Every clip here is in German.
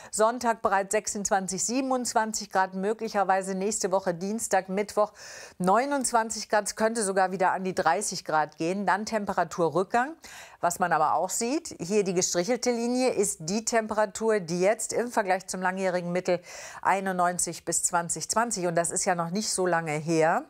Sonntag bereits 26, 27 Grad, möglicherweise nächste Woche Dienstag, Mittwoch 29 Grad, es könnte sogar wieder an die 30 Grad gehen, dann Temperaturrückgang. Was man aber auch sieht, hier die gestrichelte Linie ist die Temperatur, die jetzt im Vergleich zum langjährigen Mittel 91 bis 2020, und das ist ja noch nicht so lange her,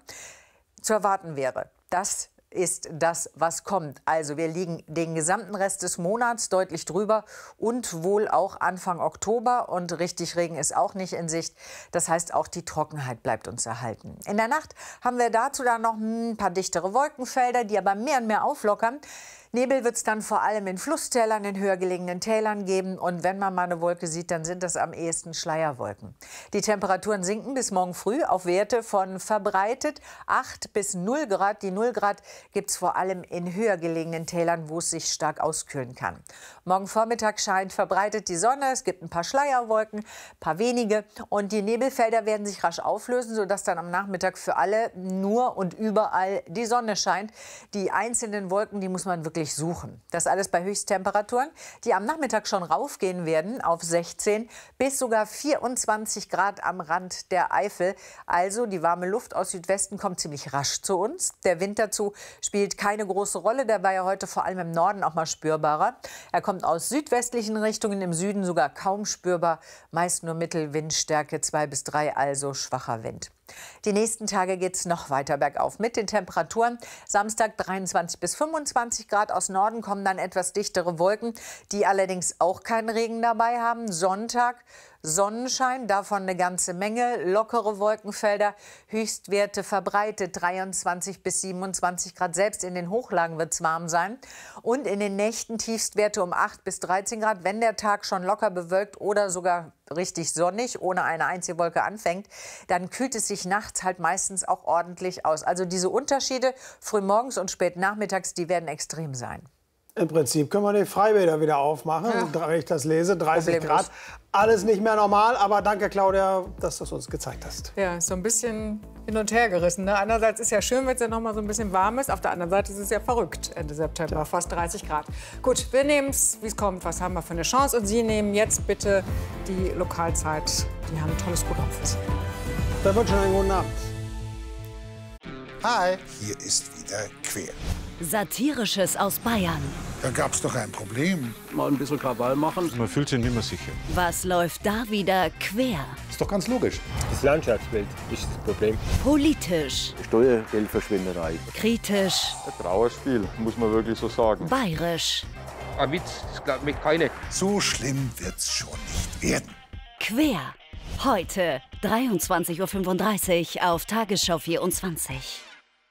zu erwarten wäre. Das ist das, was kommt. Also wir liegen den gesamten Rest des Monats deutlich drüber und wohl auch Anfang Oktober. Und richtig Regen ist auch nicht in Sicht. Das heißt, auch die Trockenheit bleibt uns erhalten. In der Nacht haben wir dazu dann noch ein paar dichtere Wolkenfelder, die aber mehr und mehr auflockern. Nebel wird es dann vor allem in Flusstälern, in höher gelegenen Tälern geben. Und wenn man mal eine Wolke sieht, dann sind das am ehesten Schleierwolken. Die Temperaturen sinken bis morgen früh auf Werte von verbreitet 8 bis 0 Grad. Die 0 Grad gibt es vor allem in höher gelegenen Tälern, wo es sich stark auskühlen kann. Morgen Vormittag scheint verbreitet die Sonne. Es gibt ein paar Schleierwolken, ein paar wenige. Und die Nebelfelder werden sich rasch auflösen, sodass dann am Nachmittag für alle nur und überall die Sonne scheint. Die einzelnen Wolken, die muss man wirklich suchen. Das alles bei Höchsttemperaturen, die am Nachmittag schon raufgehen werden auf 16 bis sogar 24 Grad am Rand der Eifel. Also die warme Luft aus Südwesten kommt ziemlich rasch zu uns. Der Wind dazu spielt keine große Rolle. Der war ja heute vor allem im Norden auch mal spürbarer. Er kommt aus südwestlichen Richtungen, im Süden sogar kaum spürbar. Meist nur Mittelwindstärke 2 bis 3, also schwacher Wind. Die nächsten Tage geht es noch weiter bergauf mit den Temperaturen. Samstag 23 bis 25 Grad. Aus Norden kommen dann etwas dichtere Wolken, die allerdings auch keinen Regen dabei haben. Sonntag Sonnenschein, davon eine ganze Menge, lockere Wolkenfelder, Höchstwerte verbreitet 23 bis 27 Grad. Selbst in den Hochlagen wird es warm sein. Und in den Nächten Tiefstwerte um 8 bis 13 Grad. Wenn der Tag schon locker bewölkt oder sogar richtig sonnig, ohne eine einzige Wolke anfängt, dann kühlt es sich nachts halt meistens auch ordentlich aus. Also diese Unterschiede frühmorgens und spät nachmittags, die werden extrem sein. Im Prinzip können wir die Freibäder wieder aufmachen, ja. Wenn ich das lese, 30 Grad. Alles nicht mehr normal, aber danke, Claudia, dass du es uns gezeigt hast. Ja, so ein bisschen hin und her gerissen. Ne? Einerseits ist es ja schön, wenn es ja noch mal so ein bisschen warm ist. Auf der anderen Seite ist es ja verrückt, Ende September, ja. Fast 30 Grad. Gut, wir nehmen es, wie es kommt. Was haben wir für eine Chance? Und Sie nehmen jetzt bitte die Lokalzeit. Die haben ein tolles Programm für Sie. Dann wünsche ich einen guten Abend. Hi, hier ist wieder Quer. Satirisches aus Bayern. Da gab's doch ein Problem. Mal ein bisschen Krawall machen. Man fühlt sich nicht mehr sicher. Was läuft da wieder quer? Ist doch ganz logisch. Das Landschaftsbild ist das Problem. Politisch. Steuergeldverschwinderei. Kritisch. Ein Trauerspiel, muss man wirklich so sagen. Bayerisch. Ein Witz, das glaubt mich keine. So schlimm wird's schon nicht werden. Quer. Heute 23:35 Uhr auf Tagesschau 24.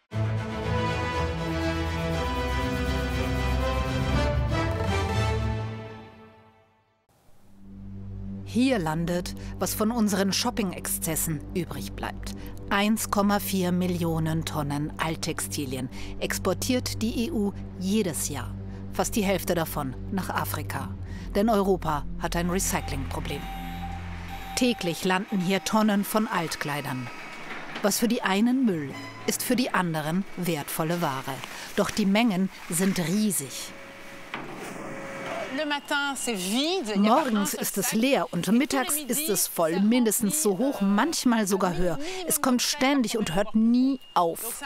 Hier landet, was von unseren Shopping-Exzessen übrig bleibt. 1,4 Millionen Tonnen Alttextilien exportiert die EU jedes Jahr. Fast die Hälfte davon nach Afrika. Denn Europa hat ein Recyclingproblem. Täglich landen hier Tonnen von Altkleidern. Was für die einen Müll, ist für die anderen wertvolle Ware. Doch die Mengen sind riesig. Morgens ist es leer und mittags ist es voll, mindestens so hoch, manchmal sogar höher. Es kommt ständig und hört nie auf.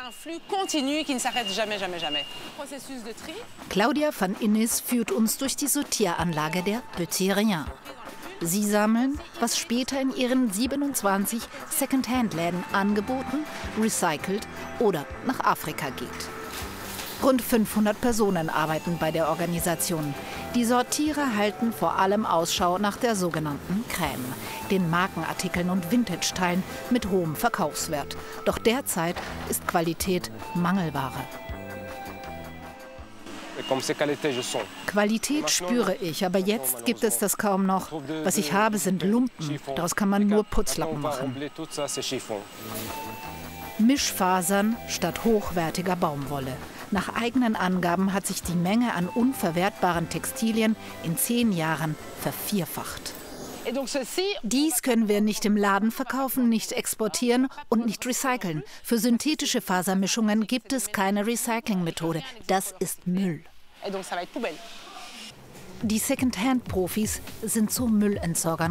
Claudia van Innis führt uns durch die Sortieranlage der Petit Rien. Sie sammeln, was später in ihren 27 Second-Hand-Läden angeboten, recycelt oder nach Afrika geht. Rund 500 Personen arbeiten bei der Organisation. Die Sortierer halten vor allem Ausschau nach der sogenannten Crème, den Markenartikeln und Vintage-Teilen mit hohem Verkaufswert. Doch derzeit ist Qualität Mangelware. Qualität spüre ich, aber jetzt gibt es das kaum noch. Was ich habe, sind Lumpen. Daraus kann man nur Putzlappen machen. Mischfasern statt hochwertiger Baumwolle. Nach eigenen Angaben hat sich die Menge an unverwertbaren Textilien in 10 Jahren vervierfacht. Dies können wir nicht im Laden verkaufen, nicht exportieren und nicht recyceln. Für synthetische Fasermischungen gibt es keine Recyclingmethode. Das ist Müll. Die Second-Hand-Profis sind zu Müllentsorgern